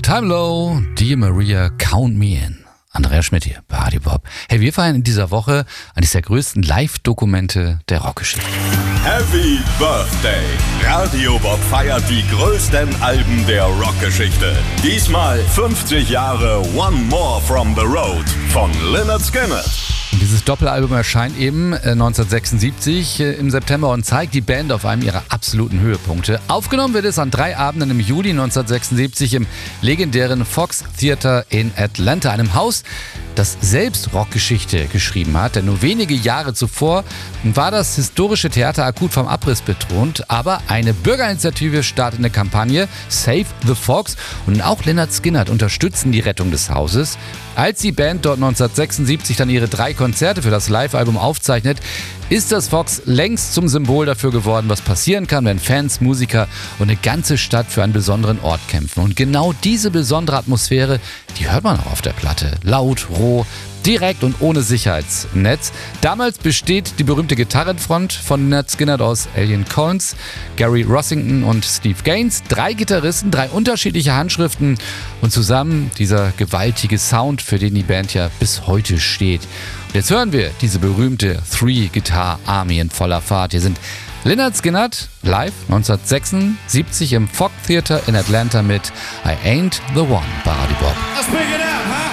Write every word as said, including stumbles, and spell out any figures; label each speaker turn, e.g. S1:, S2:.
S1: Time Low, Dear Maria, Count Me In. Andreas Schmidt hier bei Radio Bob. Hey, wir feiern in dieser Woche eines der größten Live-Dokumente der Rockgeschichte.
S2: Happy Birthday! Radio Bob feiert die größten Alben der Rockgeschichte. Diesmal fünfzig Jahre One More from the Road von Lynyrd Skynyrd.
S1: Und dieses Doppelalbum erscheint eben neunzehnhundertsechsundsiebzig im September und zeigt die Band auf einem ihrer absoluten Höhepunkte. Aufgenommen wird es an drei Abenden im Juli neunzehnhundertsechsundsiebzig im legendären Fox Theater in Atlanta, einem Haus, das selbst Rockgeschichte geschrieben hat. Denn nur wenige Jahre zuvor war das historische Theater akut vom Abriss bedroht. Aber eine Bürgerinitiative startet eine Kampagne, Save the Fox, und auch Lynyrd Skynyrd unterstützen die Rettung des Hauses. Als die Band dort neunzehnhundertsechsundsiebzig dann ihre drei Konzerte für das Live-Album aufzeichnet, ist das Fox längst zum Symbol dafür geworden, was passieren kann, wenn Fans, Musiker und eine ganze Stadt für einen besonderen Ort kämpfen. Und genau diese besondere Atmosphäre, die hört man auch auf der Platte. Laut, roh, direkt und ohne Sicherheitsnetz. Damals besteht die berühmte Gitarrenfront von Lynyrd Skynyrd aus Alien Collins, Gary Rossington und Steve Gaines. Drei Gitarristen, drei unterschiedliche Handschriften und zusammen dieser gewaltige Sound, für den die Band ja bis heute steht. Und jetzt hören wir diese berühmte Three-Guitar-Army in voller Fahrt. Hier sind Lynyrd Skynyrd live neunzehnhundertsechsundsiebzig im Fox Theater in Atlanta mit I Ain't the One bei Radio Bob.
S3: Let's pick it up, huh?